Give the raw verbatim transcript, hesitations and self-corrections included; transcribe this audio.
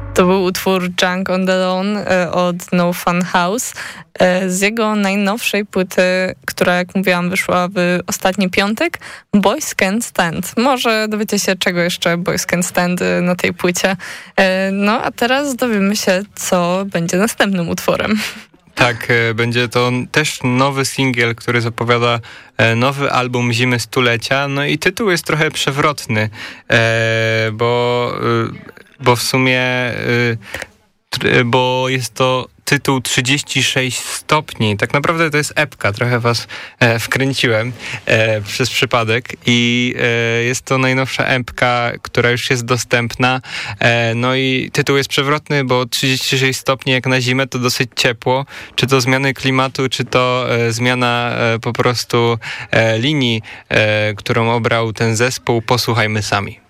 To był utwór Junk on the Lawn od No Fun House z jego najnowszej płyty, która, jak mówiłam, wyszła w ostatni piątek, Boys Can't Stand. Może dowiecie się, czego jeszcze Boys Can't Stand na tej płycie. No a teraz dowiemy się, co będzie następnym utworem. Tak, będzie to też nowy singiel, który zapowiada nowy album Zimy Stulecia. No i tytuł jest trochę przewrotny, bo, bo w sumie bo jest to tytuł trzydzieści sześć stopni. Tak naprawdę to jest epka, trochę was e, wkręciłem e, przez przypadek i e, jest to najnowsza epka, która już jest dostępna. E, no i tytuł jest przewrotny, bo trzydzieści sześć stopni jak na zimę to dosyć ciepło. Czy to zmiany klimatu, czy to e, zmiana e, po prostu e, linii, e, którą obrał ten zespół, posłuchajmy sami.